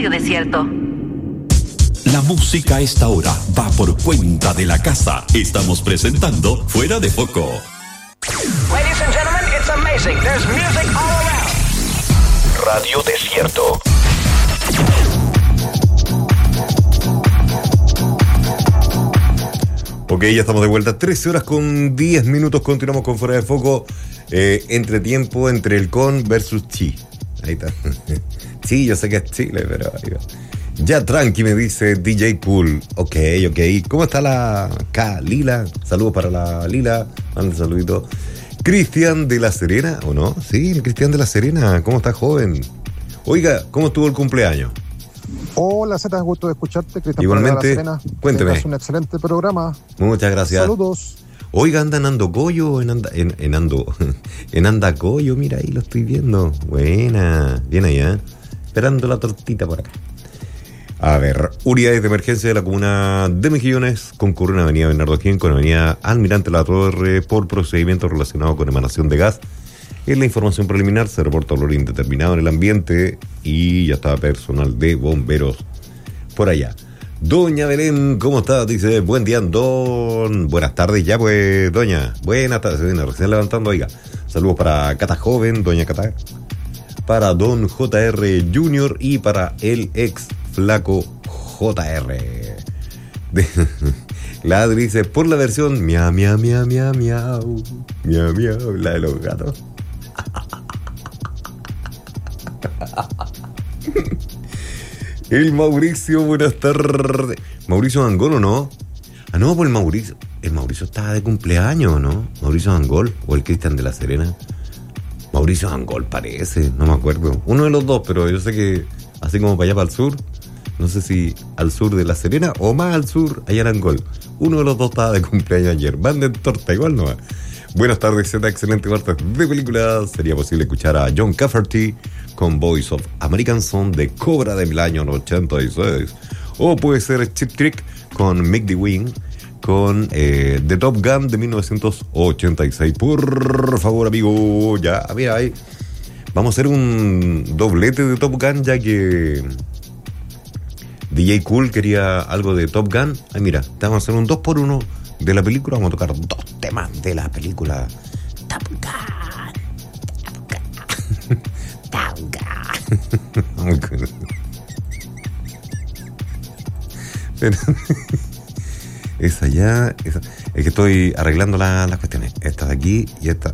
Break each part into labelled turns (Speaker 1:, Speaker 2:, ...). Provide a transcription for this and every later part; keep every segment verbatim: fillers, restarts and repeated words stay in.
Speaker 1: Radio Desierto.
Speaker 2: La música a esta hora va por cuenta de la casa. Estamos presentando Fuera de Foco.
Speaker 3: Ladies and gentlemen, it's amazing. There's music all around. Radio Desierto.
Speaker 4: Ok, ya estamos de vuelta. trece horas con diez minutos. Continuamos con Fuera de Foco. Eh, entre tiempo, entre el con versus chi. Ahí está. Sí, yo sé que es Chile, pero ahí va. Ya tranqui, me dice D J Cool. Ok, ok. ¿Cómo está la K? Lila. Saludos para la Lila. Manda un saludito. Cristian de la Serena, ¿o no? Sí, el Cristian de la Serena. ¿Cómo está, joven? Oiga, ¿cómo estuvo el cumpleaños?
Speaker 5: Hola, Zeta, gusto de escucharte. Cristian
Speaker 4: Igualmente,
Speaker 5: de la Serena.
Speaker 4: cuénteme.
Speaker 5: Es un excelente programa.
Speaker 4: Muchas gracias.
Speaker 5: Saludos.
Speaker 4: Oiga, anda en Andocoyo, en, anda, en, en Ando, en Andacoyo, mira, ahí lo estoy viendo. Buena, bien allá, esperando la tortita por acá. A ver, unidades de emergencia de la comuna de Mejillones concurren a avenida Bernardo Higgins con avenida Almirante La Torre por procedimientos relacionados con emanación de gas. En la información preliminar se reporta olor indeterminado en el ambiente y ya está personal de bomberos por allá. Doña Belén, ¿cómo está? Dice, buen día, don. Buenas tardes ya, pues, doña. Buenas tardes, se viene recién levantando, oiga. Saludos para Cata Joven, doña Cata. Para don J R Junior y para el ex flaco J R. De, la Adri dice, por la versión miau, miau, miau, miau, miau, miau, miau, la de los gatos. El Mauricio, buenas tardes. Mauricio Angol, ¿o no? Ah, no, pues el Mauricio. El Mauricio estaba de cumpleaños, ¿no? Mauricio Angol o el Cristian de la Serena. Mauricio Angol parece, no me acuerdo. Uno de los dos, pero yo sé que así como para allá para el sur, no sé si al sur de la Serena o más al sur, allá en Angol. Uno de los dos estaba de cumpleaños ayer. Van de torta, igual no va. Buenas tardes, Z, excelente martes de películas. Sería posible escuchar a John Cafferty con Voice of American Son de Cobra del año ochenta y seis. O puede ser Chip Trick con Mick DeWing con eh, The Top Gun de mil novecientos ochenta y seis. Por favor, amigo, ya, mira ahí. Vamos a hacer un doblete de Top Gun ya que D J Cool quería algo de Top Gun. Ay, mira, te vamos a hacer un dos por uno de la película. Vamos a tocar dos temas de la película Top Gun. Top Gun. Top Gun. Pero, esa ya, esa, es que estoy arreglando la, las cuestiones. Esta de aquí y esta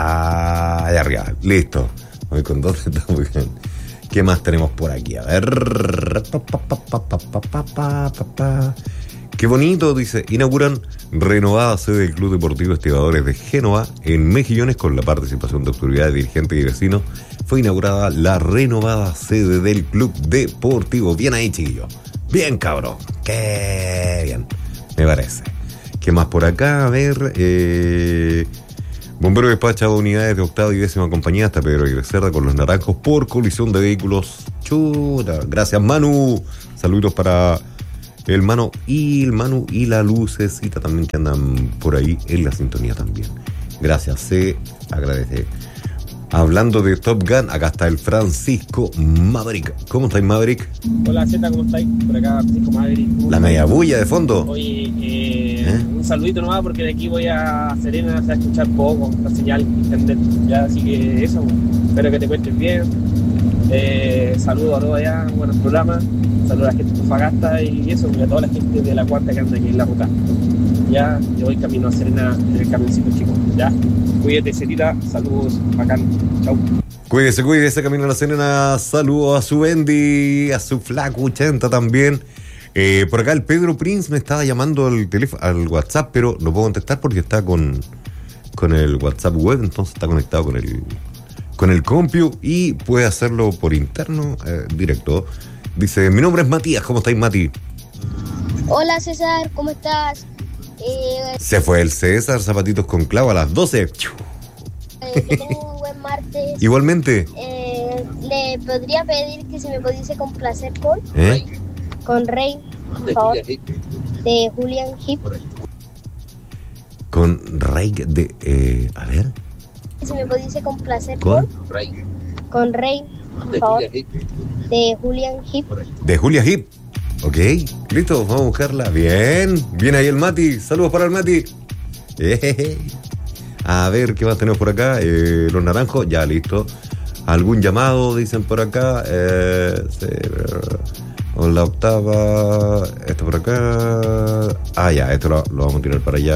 Speaker 4: ah, allá arriba. Listo. Voy con dos de Top Gun. ¿Qué más tenemos por aquí? A ver. Pa, pa, pa, pa, pa, pa, pa, pa, pa, pa. Qué bonito, dice. Inauguran renovada sede del Club Deportivo Estibadores de Génova en Mejillones con la participación de autoridades, dirigentes y vecinos. Fue inaugurada la renovada sede del Club Deportivo. Bien ahí, chiquillos. Bien, cabrón. Qué bien. Me parece. ¿Qué más por acá? A ver. Eh... Bombero despacha unidades de octava y décima compañía hasta Pedro Aguirre Cerda con los naranjos por colisión de vehículos. Chuta. Gracias, Manu. Saludos para el Manu y el Manu y la Lucecita también que andan por ahí en la sintonía también. Gracias, se agradece. Hablando de Top Gun, acá está el Francisco Maverick. ¿Cómo estáis, Maverick?
Speaker 6: Hola, Zeta, ¿cómo estáis? Por acá, Francisco Maverick.
Speaker 4: La media bulla de fondo.
Speaker 6: Oye, eh,
Speaker 4: ¿Eh?
Speaker 6: un saludito nomás porque de aquí voy a Serena, se va a escuchar poco, la señal, internet, ya, así que eso, espero que te encuentres bien. Eh, saludos a todos allá, buenos programas, saludos a la gente de Antofagasta y eso, y a toda la gente de la cuarta que anda aquí en la ruta. Ya, yo voy camino a Serena en el camioncito, chicos, ya. Cuídate, Cerita, saludos, bacán, chau.
Speaker 4: Cuídese, cuídese, camino a la Serena, saludos a su Bendy, a su Flaco ochenta también. Eh, por acá el Pedro Prince me estaba llamando al teléfono, al WhatsApp, pero no puedo contestar porque está con, con el WhatsApp web, entonces está conectado con el, con el compio y puede hacerlo por interno, eh, directo. Dice, mi nombre es Matías, ¿cómo estáis, Mati?
Speaker 7: Hola, César, ¿cómo estás? Eh,
Speaker 4: Se fue el César, zapatitos con clavo a las doce.
Speaker 7: eh, que tengas un buen martes.
Speaker 4: Igualmente.
Speaker 7: Eh, le podría pedir que si me pudiese complacer con,
Speaker 4: ¿Eh?
Speaker 7: con Rey, por favor, de Julian Heep.
Speaker 4: Con Rey de... Eh, a ver.
Speaker 7: Si me pudiese complacer
Speaker 4: ¿Con?
Speaker 7: con, con Rey, por favor, De Julian Heap.
Speaker 4: De Julia Heap. Ok, listo, vamos a buscarla. Bien, bien ahí el Mati. Saludos para el Mati. Ejeje. A ver, ¿qué más tenemos por acá? Eh, los naranjos, ya listo. ¿Algún llamado? Dicen por acá. Eh, sí, o la octava. Esto por acá. Ah, ya, esto lo, lo vamos a tirar para allá.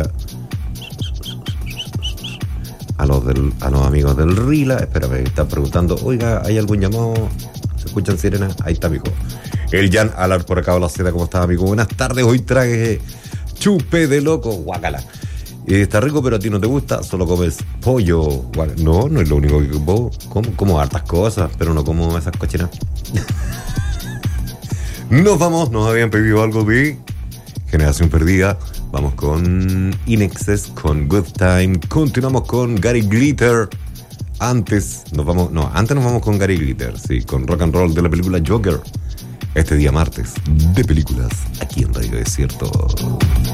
Speaker 4: A los, del, a los amigos del Rila. Espérame, están preguntando. Oiga, ¿hay algún llamado? ¿Se escuchan sirenas? Ahí está, amigo. El Jan Alar por acá, hola Z, ¿cómo estás, amigo? Buenas tardes, hoy traje chupe de loco, guácala. Eh, está rico, pero a ti no te gusta, solo comes pollo. Guácala. No, no es lo único que como. Como, como hartas cosas, pero no como esas cochinas. Nos vamos, nos habían pedido algo de Generación Perdida. Vamos con Inexes, con Good Time. Continuamos con Gary Glitter. Antes nos vamos, no, antes nos vamos con Gary Glitter, sí, con Rock and Roll de la película Joker. Este día martes de películas aquí en Radio Desierto.